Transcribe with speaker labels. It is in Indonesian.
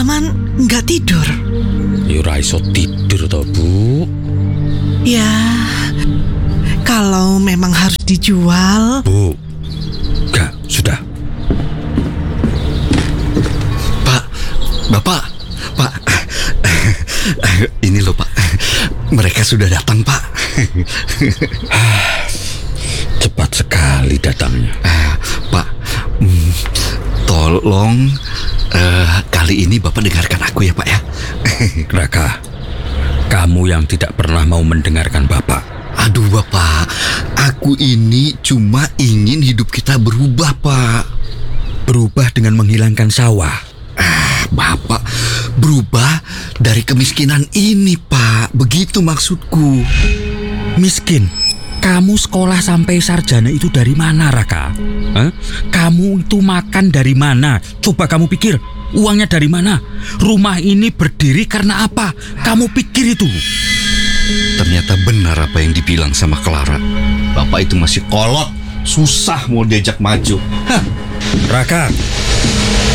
Speaker 1: semalaman nggak tidur?
Speaker 2: Ya ora iso tidur toh, Bu.
Speaker 1: Ya, kalau memang harus dijual.
Speaker 2: Bu, enggak, sudah.
Speaker 3: Pak, Bapak, Pak. Ini loh, Pak. Mereka sudah datang, Pak.
Speaker 2: Cepat sekali datangnya.
Speaker 3: Pak, tolong kali ini Bapak dengarkan aku ya, Pak ya.
Speaker 2: Raka, kamu yang tidak pernah mau mendengarkan Bapak.
Speaker 3: Aduh, Bapak, aku ini cuma ingin hidup kita berubah, Pak.
Speaker 2: Berubah dengan menghilangkan sawah.
Speaker 3: Bapak, berubah dari kemiskinan ini, Pak. Begitu maksudku.
Speaker 2: Miskin? Kamu sekolah sampai sarjana itu dari mana, Raka? Hah? Kamu itu makan dari mana? Coba kamu pikir, uangnya dari mana? Rumah ini berdiri karena apa? Kamu pikir itu.
Speaker 3: Ternyata benar apa yang dibilang sama Clara. Bapak itu masih kolot, susah mau diajak maju.
Speaker 2: Raka,